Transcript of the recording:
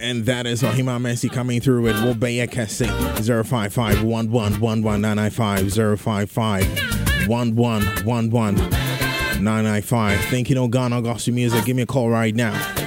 And that is Ohima Messi coming through with Wobeya Kese 055-11-11995 055-11-11995. Thinking of Ghana gospel music, give me a call right now.